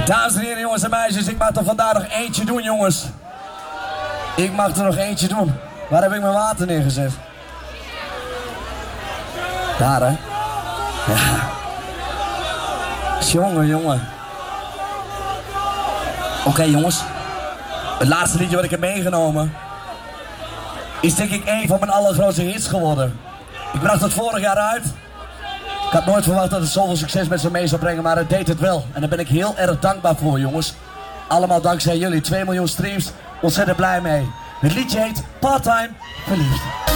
Dames en heren, jongens en meisjes, ik mag er vandaag nog eentje doen, jongens. Ik mag er nog eentje doen. Waar heb ik mijn water neergezet? Daar, hè? Ja. Jongen, jongen. Oké, jongens. Het laatste liedje wat ik heb meegenomen is denk ik een van mijn allergrootste hits geworden. Ik bracht het vorig jaar uit. Ik had nooit verwacht dat het zoveel succes met zich mee zou brengen, maar het deed het wel. En daar ben ik heel erg dankbaar voor, jongens. Allemaal dankzij jullie. 2 miljoen streams. Ontzettend blij mee. Het liedje heet Part-Time Verliefd.